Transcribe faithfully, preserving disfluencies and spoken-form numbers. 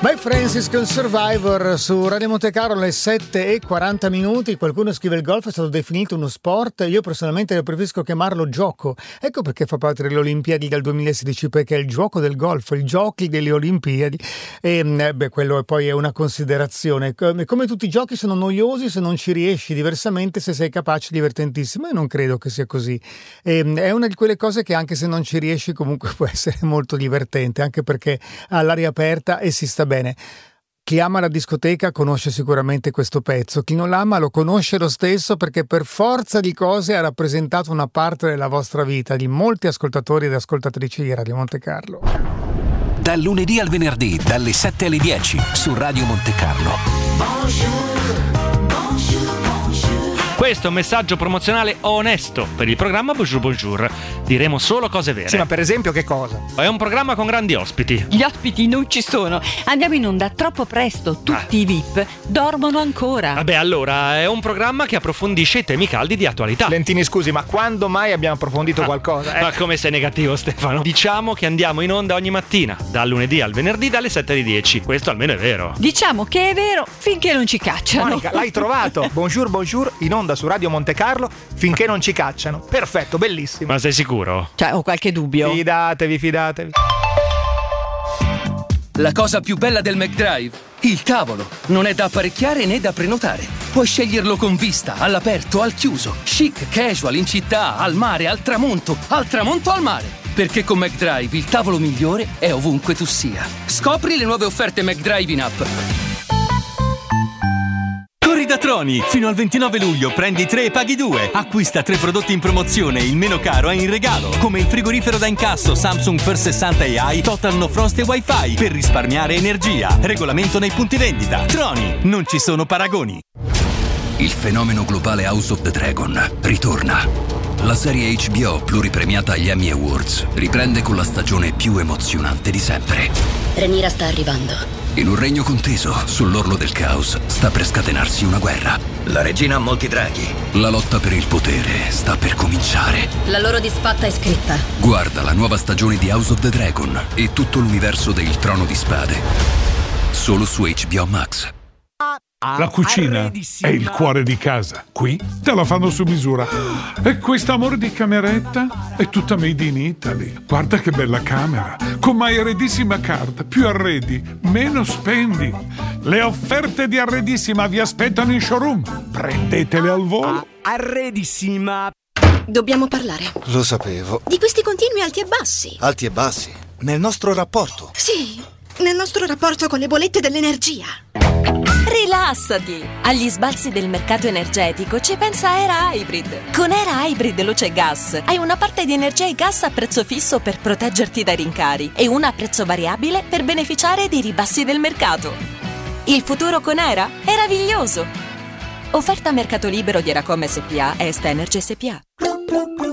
My Francis con Survivor su Radio Monte Carlo alle sette e quaranta minuti. Qualcuno scrive: il golf è stato definito uno sport, io personalmente preferisco chiamarlo gioco. Ecco perché fa parte delle Olimpiadi del duemilasedici, perché è il gioco del golf, i giochi delle Olimpiadi. E beh, quello poi è una considerazione. Come, come tutti i giochi sono noiosi se non ci riesci, diversamente se sei capace, divertentissimo. Io non credo che sia così. E, è una di quelle cose che anche se non ci riesci comunque può essere molto divertente, anche perché ha l'aria aperta e si sta bene. Chi ama la discoteca conosce sicuramente questo pezzo, chi non l'ama lo conosce lo stesso, perché per forza di cose ha rappresentato una parte della vostra vita, di molti ascoltatori ed ascoltatrici di Radio Monte Carlo. Dal lunedì al venerdì, dalle sette alle dieci, su Radio Monte Carlo. Bonjour, bonjour, bonjour. Questo è un messaggio promozionale onesto per il programma Bonjour Bonjour. Diremo solo cose vere. Sì, ma per esempio che cosa? È un programma con grandi ospiti. Gli ospiti non ci sono. Andiamo in onda troppo presto. Tutti ah. i V I P dormono ancora. Vabbè, allora, è un programma che approfondisce i temi caldi di attualità. Lentini, scusi, ma quando mai abbiamo approfondito ah. qualcosa? Eh? Ma come sei negativo, Stefano? Diciamo che andiamo in onda ogni mattina, dal lunedì al venerdì, dalle sette alle dieci. Questo almeno è vero. Diciamo che è vero finché non ci cacciano. Monica, l'hai trovato. Bonjour Bonjour in onda su Radio Monte Carlo finché non ci cacciano. Perfetto, bellissimo. Ma sei sicuro? Cioè, ho qualche dubbio. Fidatevi, fidatevi. La cosa più bella del McDrive, il tavolo. Non è da apparecchiare né da prenotare. Puoi sceglierlo con vista, all'aperto, al chiuso, chic, casual, in città, al mare, al tramonto, al tramonto al mare. Perché con McDrive il tavolo migliore è ovunque tu sia. Scopri le nuove offerte McDrive in app. Corri da Troni! Fino al ventinove luglio prendi tre e paghi due. Acquista tre prodotti in promozione e il meno caro è in regalo, come il frigorifero da incasso Samsung First sessanta A I Total No Frost e Wi-Fi per risparmiare energia. Regolamento nei punti vendita. Troni, non ci sono paragoni. Il fenomeno globale House of the Dragon ritorna. La serie H B O pluripremiata agli Emmy Awards riprende con la stagione più emozionante di sempre. Rhaenyra sta arrivando. In un regno conteso, sull'orlo del caos, sta per scatenarsi una guerra. La regina ha molti draghi. La lotta per il potere sta per cominciare. La loro disfatta è scritta. Guarda la nuova stagione di House of the Dragon e tutto l'universo del Trono di Spade. Solo su H B O Max. La cucina è il cuore di casa. Qui te la fanno su misura. E quest'amore di cameretta è tutta made in Italy. Guarda che bella camera. Con My Arredissima Card. Più arredi, meno spendi. Le offerte di Arredissima vi aspettano in showroom. Prendetele al volo. Arredissima. Dobbiamo parlare. Lo sapevo. Di questi continui alti e bassi. Alti e bassi? Nel nostro rapporto? Sì, nel nostro rapporto con le bollette dell'energia. Rilassati! Agli sbalzi del mercato energetico ci pensa Era Hybrid. Con Era Hybrid Luce e Gas hai una parte di energia e gas a prezzo fisso per proteggerti dai rincari e una a prezzo variabile per beneficiare dei ribassi del mercato. Il futuro con Era è meraviglioso! Offerta a mercato libero di Eracom S P A e Est Energy S P A.